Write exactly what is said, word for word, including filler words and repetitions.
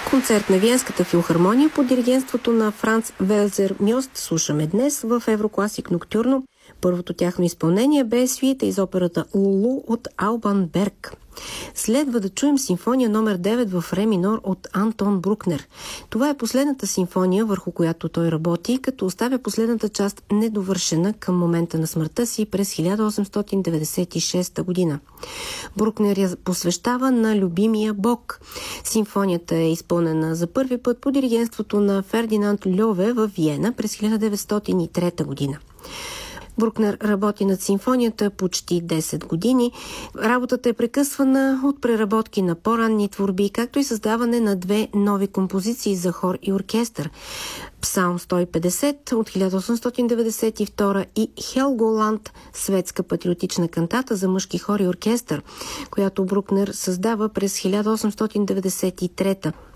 Концерт на Виенската филхармония под диригентството на Франц Велзер Мьост слушаме днес в Еврокласик Ноктюрно. Първото тяхно изпълнение бе сюита из операта Лулу от Албан Берг. Следва да чуем симфония номер девет в ре минор от Антон Брукнер. Това е последната симфония, върху която той работи, като оставя последната част недовършена към момента на смъртта си през хиляда осемстотин деветдесет и шеста година. Брукнер я посвещава на любимия Бог. Симфонията е изпълнена за първи път по диригентството на Фердинанд Льове в Виена през хиляда деветстотин и трета година. Брукнер работи над симфонията почти десет години. Работата е прекъсвана от преработки на по-ранни творби, както и създаване на две нови композиции за хор и оркестър. Псалм сто и петдесет от хиляда осемстотин деветдесет и втора и Хелголанд, светска патриотична кантата за мъжки хор и оркестър, която Брукнер създава през хиляда осемстотин деветдесет и трета.